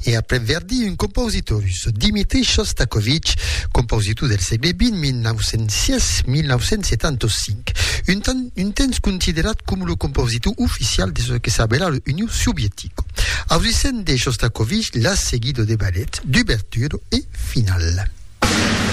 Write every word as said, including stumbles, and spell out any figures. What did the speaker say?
E après Verdi, un compositor russo, Dmitri Shostakovich, compositor del segle vint, millenovcents millenovcents un, tan, un temps considerat com le compositor oficial de ce que s'appela l'Union soviétique. Aussicent de Shostakovich, la seguido de ballet, d'ouverture et finale.